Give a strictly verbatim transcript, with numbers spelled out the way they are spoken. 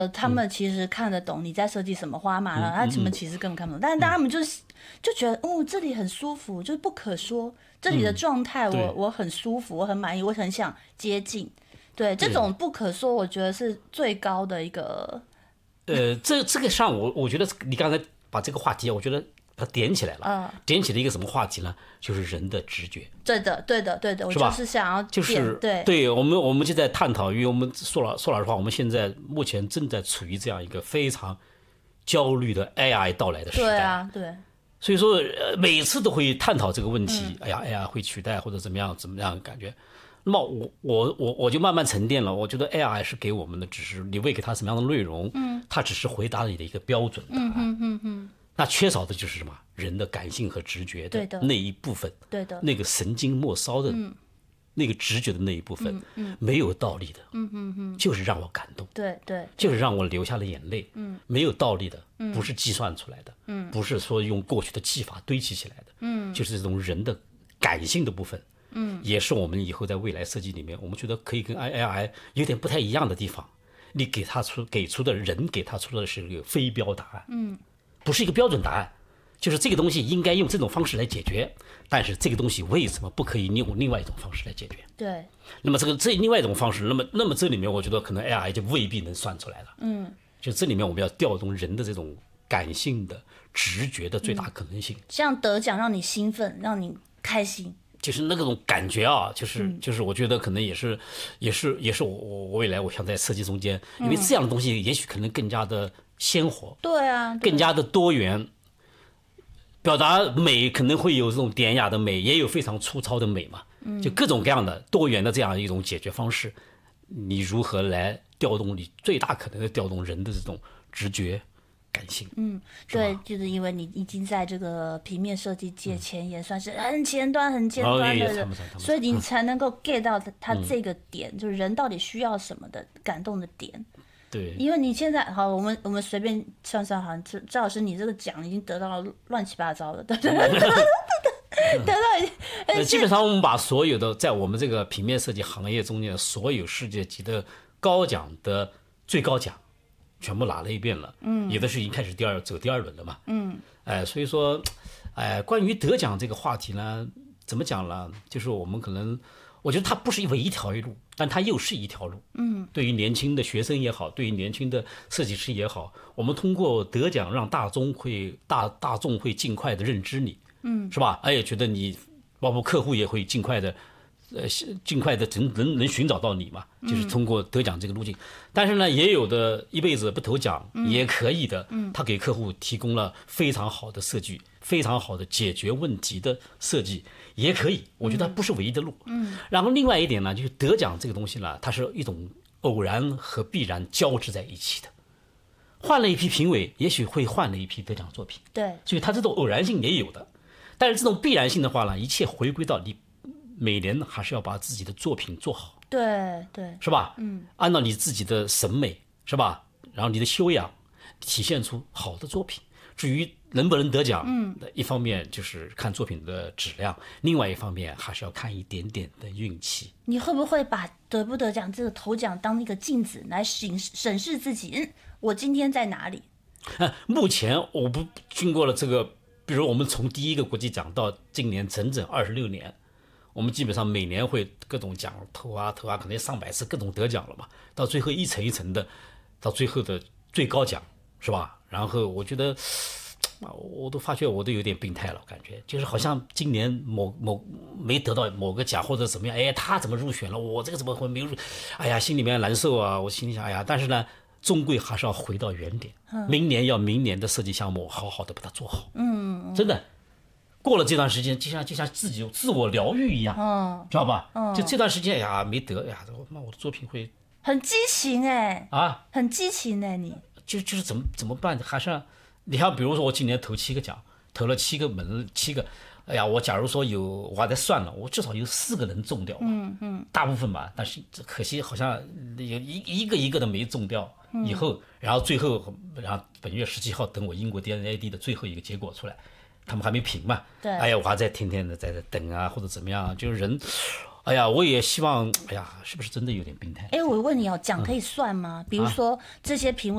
呃，他们其实看得懂你在设计什么花马了，他们其实根本看不懂，但是他们就是就觉得，哦，这里很舒服，就是不可说，这里的状态我、嗯、我很舒服，我很满意，我很想接近。对，这种不可说，我觉得是最高的一个。 呃，这这个上我我觉得你刚才把这个话题，我觉得它点起来了，嗯，点起了一个什么话题呢？就是人的直觉。 对的，对的，对的，我就是想要就是对对我们我们就在探讨，因为我们说老说老实话，我们现在目前正在处于这样一个非常焦虑的 A I 到来的时代。 对啊，对。 所以说，呃，每次都会探讨这个问题。嗯、哎呀，A I 会取代或者怎么样怎么样的感觉。那么我我我我就慢慢沉淀了。我觉得 A I 是给我们的只是你喂给它什么样的内容，嗯，它只是回答你的一个标准答案。 嗯嗯嗯。 那缺少的就是什么？人的感性和直觉的那一部分， 对的， 那个神经末梢的、嗯、那个直觉的那一部分，嗯嗯、没有道理的， 嗯嗯嗯， 就是让我感动， 对 对, 对， 就是让我流下了眼泪，嗯，没有道理的，嗯，不是计算出来的，嗯，不是说用过去的技法堆砌起来的，嗯，就是这种人的感性的部分，嗯，也是我们以后在未来设计里面，我们觉得可以跟 A I 有点不太一样的地方。你给他出给出的人给他出的是一个非标答案，嗯，不是一个标准答案。就是这个东西应该用这种方式来解决，但是这个东西为什么不可以用另外一种方式来解决？ 对。 那么这个这另外一种方式，那么那么这里面我觉得可能 A I 就未必能算出来了。嗯。就这里面我们要调动人的这种感性的直觉的最大可能性。 嗯、像得奖让你兴奋，让你开心。 就是那种感觉啊，就是、嗯、就是我觉得可能也是也是也是我我未来我想在设计中间，因为这样的东西也许可能更加的鲜活。 对啊。对， 更加的多元。表达美可能会有这种典雅的美，也有非常粗糙的美嘛，就各种各样的多元的这样一种解决方式，你如何来调动你最大可能的调动人的这种直觉感性？嗯， 对，就是因为你已经在这个平面设计界前沿算是很前端、很尖端的人， 哦、 所以你才能够 get 到他这个点，嗯、就是人到底需要什么的感动的点。 对， 因为你现在好，我们我们随便算算，好像赵老师你这个奖已经得到了乱七八糟的，对对对，得到。 基本上我们把所有的在我们这个平面设计行业中间所有世界级的高奖的最高奖，全部拿了一遍了。嗯，有的是已经开始第二走第二轮了嘛。嗯，哎、呃，所以说，哎、呃，关于得奖这个话题呢，怎么讲呢？就是我们可能。我觉得它不是唯一条路，但它又是一条路。嗯，对于年轻的学生也好，对于年轻的设计师也好，我们通过得奖让大众会大大众会尽快的认知你，嗯，是吧？哎，也觉得你，包括客户也会尽快的，呃，尽快的能能能寻找到你嘛，就是通过得奖这个路径。但是呢，也有的一辈子不投奖、嗯、也可以的，嗯，他给客户提供了非常好的设计，非常好的解决问题的设计。也可以，我觉得它不是唯一的路。嗯，然后另外一点呢，就是得奖这个东西呢，它是一种偶然和必然交织在一起的。换了一批评委，也许会换了一批得奖作品。 对， 所以它这种偶然性也有的。但是这种必然性的话呢，一切回归到你每年还是要把自己的作品做好。 对对， 是吧？嗯，按照你自己的审美，是吧？然后你的修养，体现出好的作品。至于能不能得奖，嗯，一方面就是看作品的质量，另外一方面还是要看一点点的运气。 你会不会把得不得奖这个头奖当一个镜子来审审视自己？嗯，我今天在哪里？ 啊，目前我不经过了这个，比如我们从第一个国际奖到今年整整二十六年，我们基本上每年会各种奖投啊投啊，可能上百次各种得奖了嘛，到最后一层一层的，到最后的最高奖，是吧？然后我觉得，我都发觉我都有点病态了，感觉就是好像今年某某没得到某个奖或者怎么样，哎，他怎么入选了，我这个怎么会没入？哎呀，心里面难受啊！我心里想，哎呀，但是呢，终归还是要回到原点，明年要明年的设计项目好好的把它做好。嗯，真的，过了这段时间，就像就像自己自我疗愈一样，嗯，知道吧？嗯，就这段时间，哎呀，没得，哎呀，那我的作品会很激情哎， 啊， 很激情哎，你。 就就是怎么怎么办？还是你看，比如说我今年投七个奖，投了七个门，七个，哎呀，我假如说有，我还在算了，我至少有四个能中掉吧，嗯嗯，大部分吧，但是可惜好像有一一个一个的没中掉。以后，然后最后，然后本月十七号等我英国 D N A D 的最后一个结果出来，他们还没评嘛， 对， 哎呀，我还在天天的在这等啊，或者怎么样，就是人。哎呀，我也希望，哎呀，是不是真的有点病态？ 哎，我问你哦，奖可以算吗？嗯、比如说、啊、这些评委。